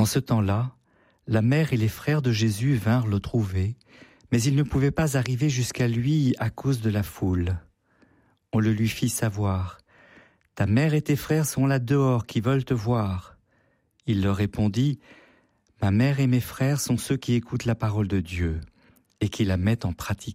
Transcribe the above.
En ce temps-là, la mère et les frères de Jésus vinrent le trouver, mais ils ne pouvaient pas arriver jusqu'à lui à cause de la foule. On le lui fit savoir. « Ta mère et tes frères sont là dehors qui veulent te voir. » Il leur répondit, « Ma mère et mes frères sont ceux qui écoutent la parole de Dieu et qui la mettent en pratique. »